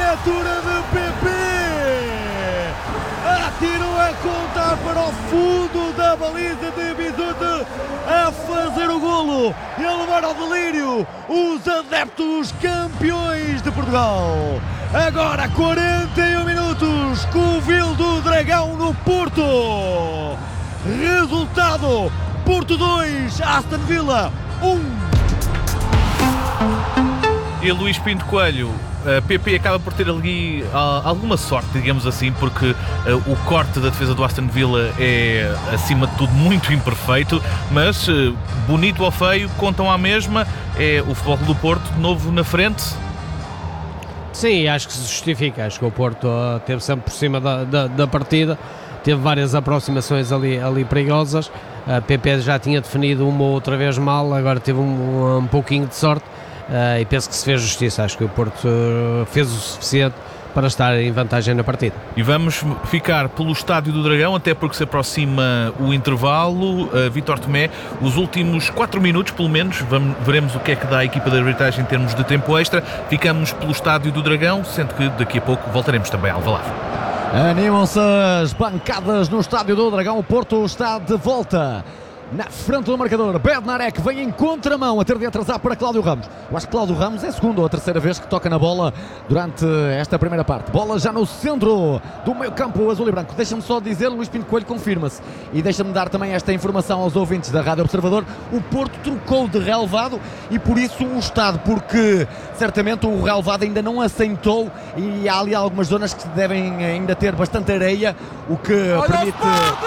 leitura de PP. Atirou a contar para o fundo da baliza de Bisute, a fazer o golo e a levar ao delírio os adeptos campeões de Portugal. Agora 41 minutos, Covil do Dragão no Porto. Resultado: Porto 2, Aston Villa 1. E Luís Pinto Coelho, a PP acaba por ter ali alguma sorte, digamos assim, porque o corte da defesa do Aston Villa é, acima de tudo, muito imperfeito, mas bonito ou feio, contam à mesma. É o Futebol Clube do Porto de novo na frente. Sim, acho que se justifica. Acho que o Porto esteve sempre por cima da partida, teve várias aproximações ali perigosas. A PP já tinha definido uma ou outra vez mal, agora teve um pouquinho de sorte. E penso que se fez justiça. Acho que o Porto fez o suficiente para estar em vantagem na partida. E vamos ficar pelo Estádio do Dragão, até porque se aproxima o intervalo. Vítor Tomé, os últimos 4 minutos pelo menos, veremos o que é que dá a equipa de arbitragem em termos de tempo extra. Ficamos pelo Estádio do Dragão, sendo que daqui a pouco voltaremos também a Alvalade. Animam-se as bancadas no Estádio do Dragão. O Porto está de volta na frente do marcador. Bednarek vem em contramão a ter de atrasar para Cláudio Ramos. Eu acho que Cláudio Ramos é a segunda ou a terceira vez que toca na bola durante esta primeira parte. Bola já no centro do meio campo azul e branco. Deixa-me só dizer, Luís Pinto Coelho confirma-se, e deixa-me dar também esta informação aos ouvintes da Rádio Observador: o Porto trocou de relevado e por isso o estado, porque certamente o relevado ainda não assentou e há ali algumas zonas que devem ainda ter bastante areia, o que permite